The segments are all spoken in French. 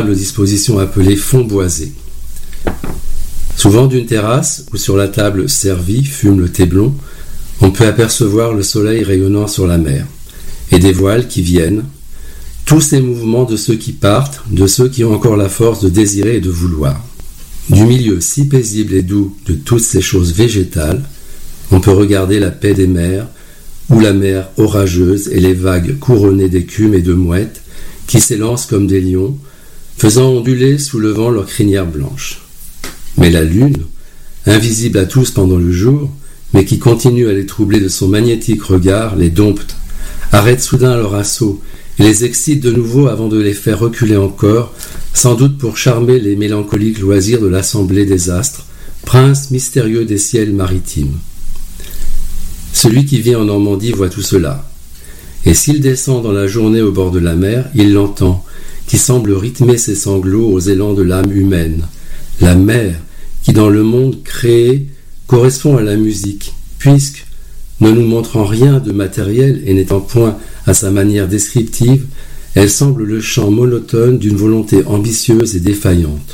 agréable disposition appelée fond boisé. Souvent d'une terrasse où sur la table servie fume le thé blond, on peut apercevoir le soleil rayonnant sur la mer, et des voiles qui viennent, tous ces mouvements de ceux qui partent, de ceux qui ont encore la force de désirer et de vouloir. Du milieu si paisible et doux de toutes ces choses végétales, on peut regarder la paix des mers, ou la mer orageuse et les vagues couronnées d'écume et de mouettes qui s'élancent comme des lions, faisant onduler sous le vent leurs crinières blanches. Mais la lune, invisible à tous pendant le jour, mais qui continue à les troubler de son magnétique regard, les dompte, arrête soudain leur assaut et les excite de nouveau avant de les faire reculer encore, sans doute pour charmer les mélancoliques loisirs de l'assemblée des astres, prince mystérieux des ciels maritimes. Celui qui vit en Normandie voit tout cela, et s'il descend dans la journée au bord de la mer, il l'entend, qui semble rythmer ses sanglots aux élans de l'âme humaine. La mer, qui dans le monde créé correspond à la musique, puisque, ne nous montrant rien de matériel et n'étant point à sa manière descriptive, elle semble le chant monotone d'une volonté ambitieuse et défaillante.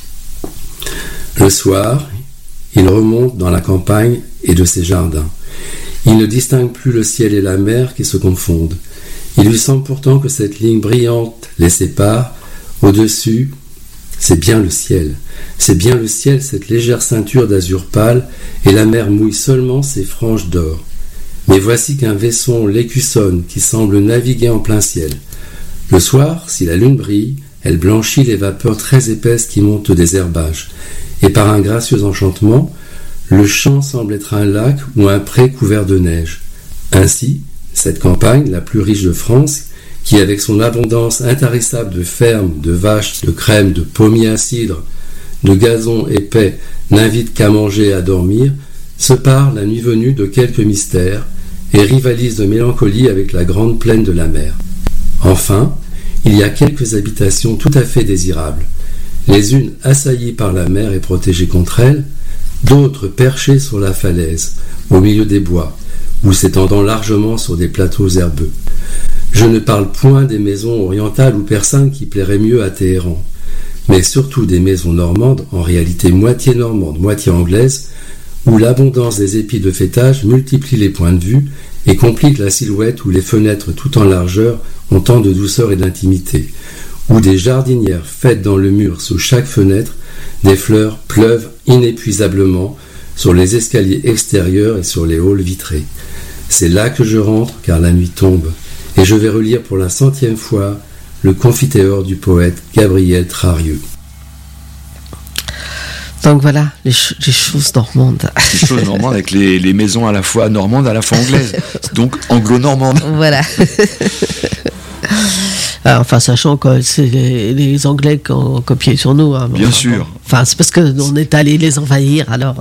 Le soir, il remonte dans la campagne et de ses jardins. Il ne distingue plus le ciel et la mer qui se confondent. Il lui semble pourtant que cette ligne brillante les sépare. Au-dessus, c'est bien le ciel. C'est bien le ciel, cette légère ceinture d'azur pâle, et la mer mouille seulement ses franges d'or. Mais voici qu'un vaisseau l'écussonne qui semble naviguer en plein ciel. Le soir, si la lune brille, elle blanchit les vapeurs très épaisses qui montent des herbages, et par un gracieux enchantement, le champ semble être un lac ou un pré couvert de neige. Ainsi, cette campagne, la plus riche de France, qui avec son abondance intarissable de fermes, de vaches, de crème, de pommiers à cidre, de gazon épais, n'invite qu'à manger et à dormir, se parle la nuit venue de quelques mystères et rivalise de mélancolie avec la grande plaine de la mer. Enfin, il y a quelques habitations tout à fait désirables, les unes assaillies par la mer et protégées contre elle, d'autres perchées sur la falaise, au milieu des bois, ou s'étendant largement sur des plateaux herbeux. Je ne parle point des maisons orientales ou persanes qui plairaient mieux à Téhéran, mais surtout des maisons normandes, en réalité moitié normandes, moitié anglaises, où l'abondance des épis de fêtage multiplie les points de vue et complique la silhouette où les fenêtres tout en largeur ont tant de douceur et d'intimité, où des jardinières faites dans le mur sous chaque fenêtre, des fleurs pleuvent inépuisablement sur les escaliers extérieurs et sur les halls vitrés. C'est là que je rentre car la nuit tombe, et je vais relire pour la 100e fois le Confiteor du poète Gabriel Trarieux. Donc voilà, les choses normandes. Les choses normandes avec les maisons à la fois normandes, à la fois anglaises. Donc anglo-normandes. Voilà. Enfin, sachant que c'est les Anglais qui ont copié sur nous. Hein, bien sûr. Enfin, c'est parce qu'on est allé les envahir, alors...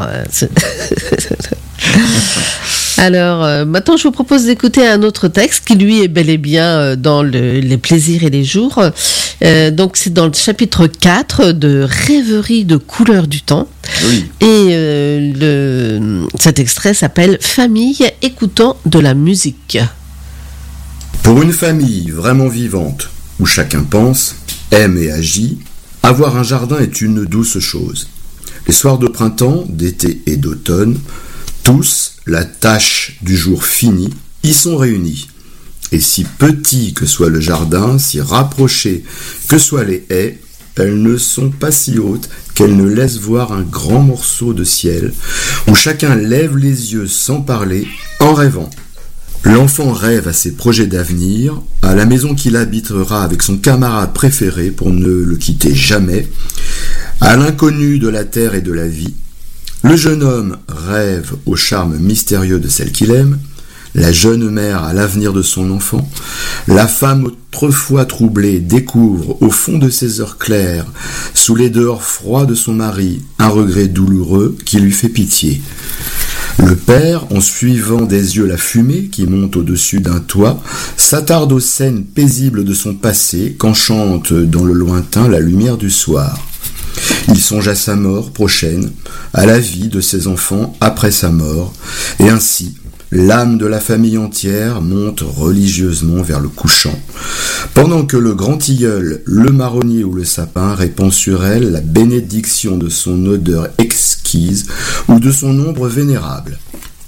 Alors, maintenant, je vous propose d'écouter un autre texte qui, lui, est bel et bien dans les plaisirs et les jours. Donc, c'est dans le chapitre 4 de Rêverie de couleur du temps. Oui. Et cet extrait s'appelle « Famille écoutant de la musique ». Pour une famille vraiment vivante, où chacun pense, aime et agit, avoir un jardin est une douce chose. Les soirs de printemps, d'été et d'automne, tous, la tâche du jour finie, y sont réunis. Et si petit que soit le jardin, si rapprochés que soient les haies, elles ne sont pas si hautes qu'elles ne laissent voir un grand morceau de ciel, où chacun lève les yeux sans parler, en rêvant. L'enfant rêve à ses projets d'avenir, à la maison qu'il habitera avec son camarade préféré pour ne le quitter jamais, à l'inconnu de la terre et de la vie. Le jeune homme rêve au charme mystérieux de celle qu'il aime, la jeune mère à l'avenir de son enfant, la femme autrefois troublée découvre au fond de ses heures claires, sous les dehors froids de son mari, un regret douloureux qui lui fait pitié. Le père, en suivant des yeux la fumée qui monte au-dessus d'un toit, s'attarde aux scènes paisibles de son passé qu'enchante dans le lointain la lumière du soir. Il songe à sa mort prochaine, à la vie de ses enfants après sa mort, et ainsi, l'âme de la famille entière monte religieusement vers le couchant, pendant que le grand tilleul, le marronnier ou le sapin répand sur elle la bénédiction de son odeur exquise ou de son ombre vénérable.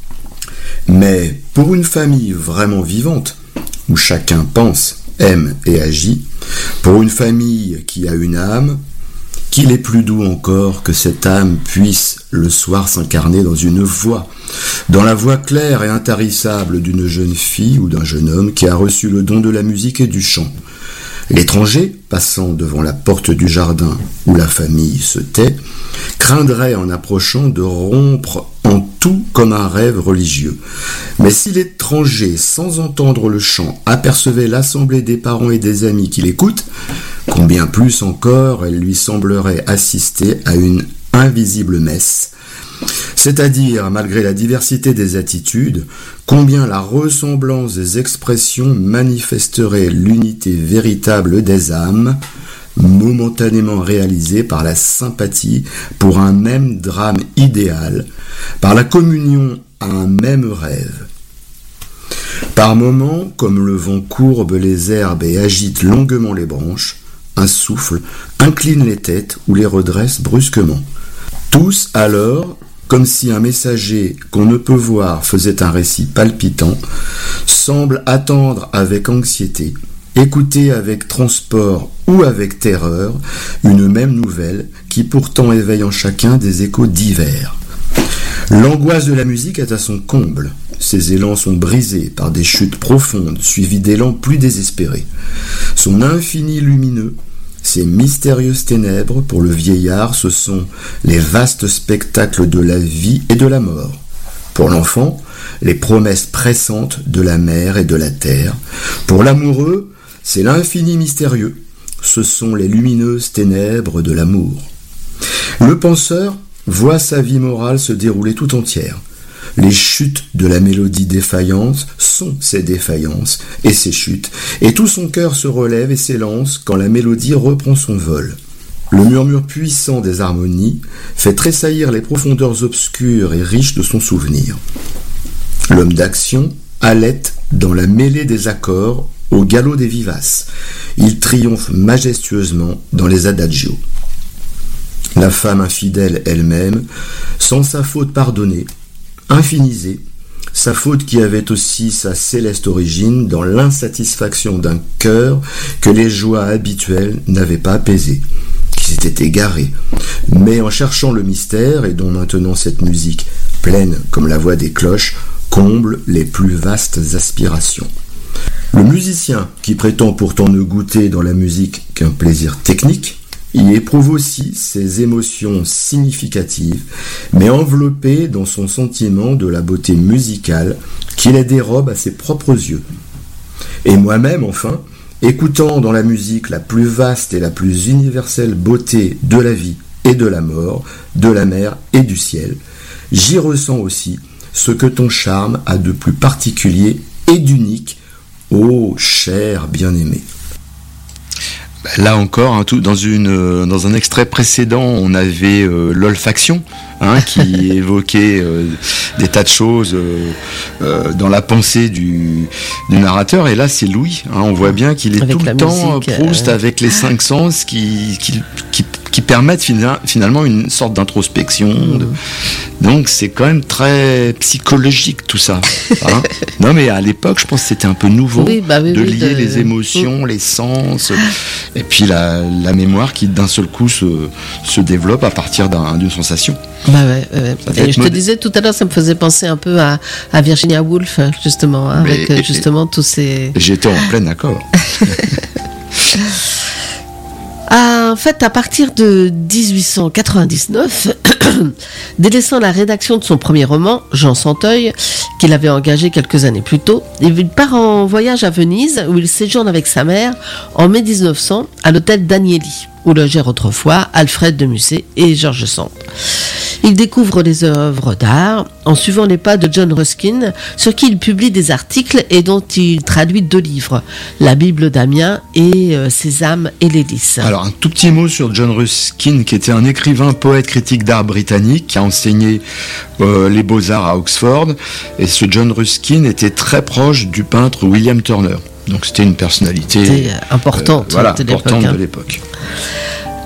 Mais pour une famille vraiment vivante, où chacun pense, aime et agit, pour une famille qui a une âme, qu'il est plus doux encore que cette âme puisse le soir s'incarner dans une voix, dans la voix claire et intarissable d'une jeune fille ou d'un jeune homme qui a reçu le don de la musique et du chant. L'étranger, passant devant la porte du jardin où la famille se tait, craindrait en approchant de rompre en tout comme un rêve religieux. Mais si l'étranger, sans entendre le chant, apercevait l'assemblée des parents et des amis qui l'écoutent, combien plus encore elle lui semblerait assister à une invisible messe. C'est-à-dire, malgré la diversité des attitudes, combien la ressemblance des expressions manifesterait l'unité véritable des âmes, momentanément réalisée par la sympathie pour un même drame idéal, par la communion à un même rêve. Par moments, comme le vent courbe les herbes et agite longuement les branches, un souffle incline les têtes ou les redresse brusquement. Tous alors, comme si un messager qu'on ne peut voir faisait un récit palpitant, semblent attendre avec anxiété, écouter avec transport ou avec terreur une même nouvelle qui pourtant éveille en chacun des échos divers. L'angoisse de la musique est à son comble. Ses élans sont brisés par des chutes profondes suivies d'élans plus désespérés. Son infini lumineux, ces mystérieuses ténèbres, pour le vieillard, ce sont les vastes spectacles de la vie et de la mort. Pour l'enfant, les promesses pressantes de la mer et de la terre. Pour l'amoureux, c'est l'infini mystérieux. Ce sont les lumineuses ténèbres de l'amour. Le penseur voit sa vie morale se dérouler tout entière. Les chutes de la mélodie défaillante sont ses défaillances et ses chutes, et tout son cœur se relève et s'élance quand la mélodie reprend son vol. Le murmure puissant des harmonies fait tressaillir les profondeurs obscures et riches de son souvenir. L'homme d'action halète dans la mêlée des accords au galop des vivaces. Il triomphe majestueusement dans les adagios. La femme infidèle elle-même, sans sa faute pardonnée, infinisée, sa faute qui avait aussi sa céleste origine dans l'insatisfaction d'un cœur que les joies habituelles n'avaient pas apaisé, qui s'était égaré, mais en cherchant le mystère et dont maintenant cette musique, pleine comme la voix des cloches, comble les plus vastes aspirations. Le musicien, qui prétend pourtant ne goûter dans la musique qu'un plaisir technique, y éprouve aussi ses émotions significatives, mais enveloppées dans son sentiment de la beauté musicale qui les dérobe à ses propres yeux. Et moi-même, enfin, écoutant dans la musique la plus vaste et la plus universelle beauté de la vie et de la mort, de la mer et du ciel, j'y ressens aussi ce que ton charme a de plus particulier et d'unique, ô cher bien-aimé. Là encore, hein, dans un extrait précédent, on avait l'olfaction, qui évoquait des tas de choses dans la pensée du narrateur. Et là, c'est Louis. On voit bien qu'il est avec tout le temps Proust avec les 5 sens qui permettent finalement une sorte d'introspection. Donc c'est quand même très psychologique tout ça. Non mais à l'époque, je pense que c'était un peu nouveau de lier les émotions, les sens, et puis la mémoire qui d'un seul coup se développe à partir d'une sensation. Et je te disais tout à l'heure, ça me faisait penser un peu à Virginia Woolf, justement, avec justement tous ces... J'étais en plein accord. En fait, à partir de 1899, délaissant la rédaction de son premier roman, Jean Santeuil, qu'il avait engagé quelques années plus tôt, il part en voyage à Venise, où il séjourne avec sa mère en mai 1900 à l'hôtel d'Agnelli, où logèrent autrefois Alfred de Musset et Georges Sand. Il découvre les œuvres d'art en suivant les pas de John Ruskin, sur qui il publie des articles et dont il traduit 2 livres, La Bible d'Amiens et Sésame et l'hélice. Alors un tout petit mot sur John Ruskin, qui était un écrivain, poète, critique d'art britannique, qui a enseigné les beaux-arts à Oxford, et ce John Ruskin était très proche du peintre William Turner. Donc c'était une personnalité importante, importante de l'époque.